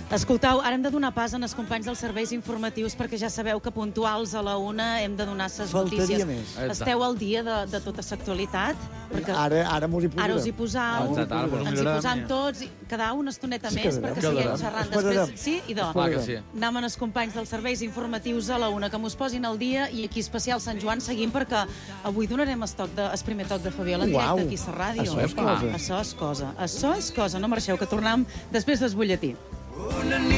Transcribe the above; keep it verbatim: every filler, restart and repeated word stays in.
Escolteu, ara hem de donar pas als companys dels serveis informatius perquè ja sabeu que puntuals a la una hem de donar ses Faltaria notícies. més. Esteu al dia de, de tota l'actualitat? Ara, ara mos hi posarem. Ara us hi posau, Exacte, ara mos ho ens hi mirarem. posam tots, i quedar una estoneta Sí, més quedarem. perquè seguim Quedarem. xerrant Esperarem. després. Sí, idò. Clar que sí. Anem als companys dels serveis informatius a la una, que mos posin al dia, i aquí especial Sant Joan seguim perquè avui donarem el, toc de, el primer toc de Fabiola en Uau. directe aquí a la ràdio. Això és cosa. Això és cosa. Això és cosa. No marxeu, que tornem després del butlletí. Una nit